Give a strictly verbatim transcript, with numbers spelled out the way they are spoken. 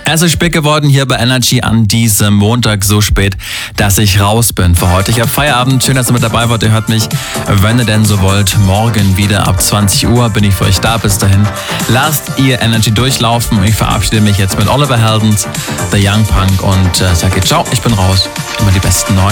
Es ist spät geworden hier bei Energy an diesem Montag, so spät, dass ich raus bin für heute. Ich habe Feierabend. Schön, dass ihr mit dabei wart. Ihr hört mich, wenn ihr denn so wollt, morgen wieder ab zwanzig Uhr bin ich für euch da. Bis dahin lasst ihr Energy durchlaufen. Ich verabschiede mich jetzt mit Oliver Heldens, The Young Punk und äh, sage ciao, ich bin raus. Immer die besten neuen.